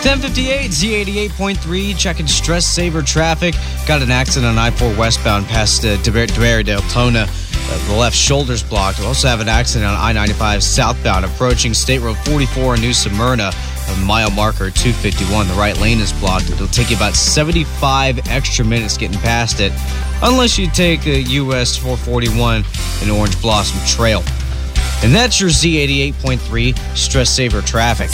10:58, Z88.3, checking stress saver traffic. Got an accident on I-4 westbound past DeBerry Daytona. The left shoulder's blocked. We also have an accident on I-95 southbound approaching State Road 44 in New Smyrna. A mile marker 251. The right lane is blocked. It'll take you about 75 extra minutes getting past it, unless you take US 441 and Orange Blossom Trail. And that's your Z88.3 stress saver traffic.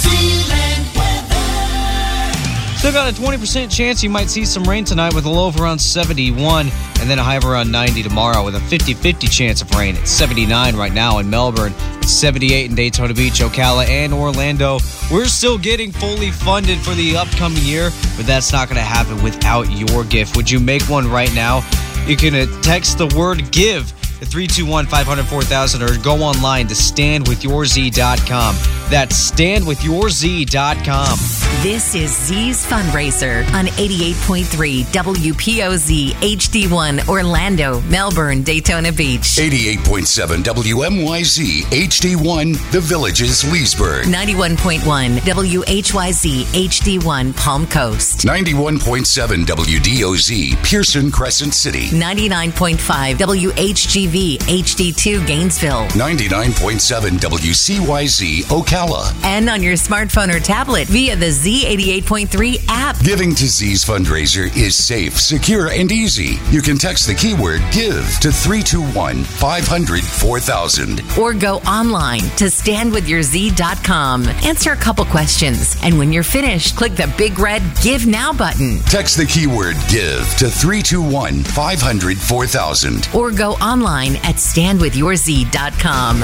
Still got a 20% chance you might see some rain tonight with a low of around 71 and then a high of around 90 tomorrow with a 50-50 chance of rain. It's 79 right now in Melbourne. It's 78 in Daytona Beach, Ocala, and Orlando. We're still getting fully funded for the upcoming year, but that's not going to happen without your gift. Would you make one right now? You can text the word GIVE to 321-500-4000 or go online to standwithyourz.com. That's standwithyourz.com. This is Z's Fundraiser on 88.3 WPOZ HD1 Orlando, Melbourne, Daytona Beach. 88.7 WMYZ HD1 The Villages, Leesburg. 91.1 WHYZ HD1 Palm Coast. 91.7 WDOZ Pearson Crescent City. 99.5 WHGV HD2 Gainesville. 99.7 WCYZ Ocala. And on your smartphone or tablet via the Z88.3 app. Giving to Z's Fundraiser is safe, secure, and easy. You can text the keyword GIVE to 321-500-4000. Or go online to standwithyourz.com. Answer a couple questions. And when you're finished, click the big red Give Now button. Text the keyword GIVE to 321-500-4000. Or go online at standwithyourz.com.